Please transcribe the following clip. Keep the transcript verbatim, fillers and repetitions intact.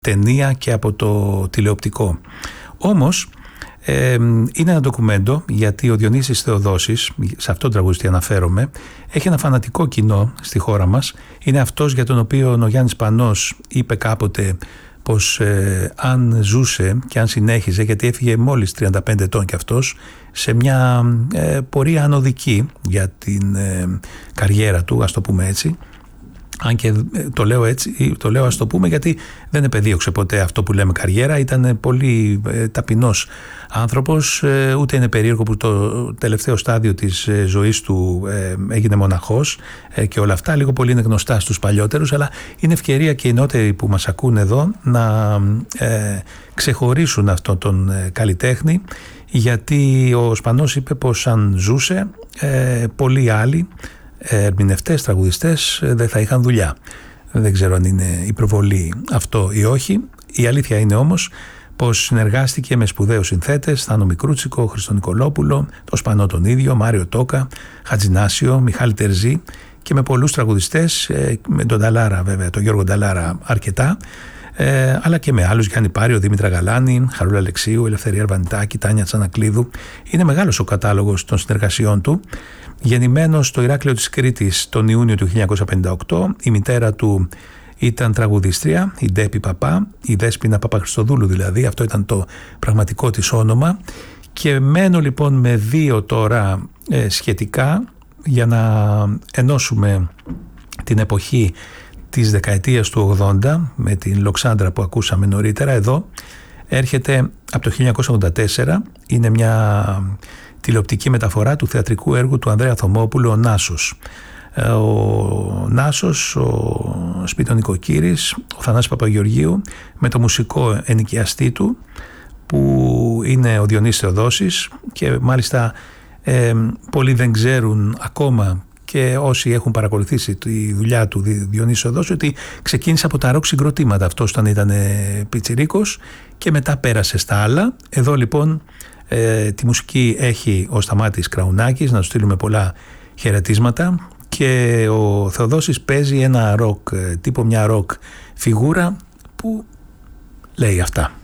ταινία και από το τηλεοπτικό. Όμως ε, είναι ένα ντοκουμέντο, γιατί ο Διονύσης Θεοδόσης, σε αυτόν τον τραγουδιστή αναφέρομαι, έχει ένα φανατικό κοινό στη χώρα μας. Είναι αυτός για τον οποίο ο Γιάννης Πανός είπε κάποτε πως ε, αν ζούσε και αν συνέχιζε, γιατί έφυγε μόλις τριάντα πέντε ετών κι αυτός, σε μια ε, πορεία ανωδική για την ε, καριέρα του, ας το πούμε έτσι. Αν και το λέω έτσι, το λέω ας το πούμε, γιατί δεν επεδίωξε ποτέ αυτό που λέμε καριέρα. Ήταν πολύ ε, ταπεινός άνθρωπος, ε, ούτε είναι περίεργο που το τελευταίο στάδιο της ε, ζωής του ε, έγινε μοναχός ε, και όλα αυτά. Λίγο πολύ είναι γνωστά στους παλιότερους, αλλά είναι ευκαιρία και οι νεότεροι που μας ακούν εδώ να ε, ξεχωρίσουν αυτόν τον ε, καλλιτέχνη, γιατί ο Σπανός είπε πως αν ζούσε ε, πολλοί άλλοι ερμηνευτές, τραγουδιστές δεν θα είχαν δουλειά. Δεν ξέρω αν είναι η προβολή αυτό ή όχι. Η αλήθεια είναι όμως πως συνεργάστηκε με σπουδαίους συνθέτες, Θάνο Μικρούτσικο, Χριστό Νικολόπουλο, το Σπανό τον ίδιο, Μάριο Τόκα, Χατζινάσιο, Μιχάλη Τερζή και με πολλούς τραγουδιστές, με τον Νταλάρα βέβαια, τον Γιώργο Νταλάρα αρκετά, ε, αλλά και με άλλους, Γιάννη Πάριο, Δήμητρα Γαλάνη, Χαρούλα Αλεξίου, Ελευθερία Αρβανιτάκη, Τάνια Τσανακλείδου. Είναι μεγάλος ο κατάλογος των συνεργασιών του. Γεννημένος στο Ηράκλειο της Κρήτης τον Ιούνιο του χίλια εννιακόσια πενήντα οκτώ, η μητέρα του ήταν τραγουδίστρια, η Ντέπη Παπά, η Δέσποινα Παπαχριστοδούλου δηλαδή, αυτό ήταν το πραγματικό της όνομα. Και μένω λοιπόν με δύο τώρα ε, σχετικά, για να ενώσουμε την εποχή της δεκαετίας του ογδόντα με την Λοξάνδρα που ακούσαμε νωρίτερα. Εδώ έρχεται από το χίλια εννιακόσια ογδόντα τέσσερα, είναι μια τηλεοπτική μεταφορά του θεατρικού έργου του Ανδρέα Θωμόπουλου, ο Νάσος. Ο Νάσος, ο Σπύτων Νοικοκύρης, ο Θανάσης Παπαγεωργίου, με το μουσικό ενοικιαστή του που είναι ο Διονύσης Θεοδόσης, και μάλιστα ε, πολλοί δεν ξέρουν ακόμα, και όσοι έχουν παρακολουθήσει τη δουλειά του Διονύση Θεοδόση, ότι ξεκίνησε από τα ροκ συγκροτήματα αυτός όταν ήταν πιτσιρίκος και μετά πέρασε στα άλλα. Εδώ λοιπόν ε, τη μουσική έχει ο Σταμάτης Κραουνάκης, να του στείλουμε πολλά χαιρετίσματα, και ο Θεοδόσης παίζει ένα ροκ, τύπο μια ροκ φιγούρα που λέει αυτά.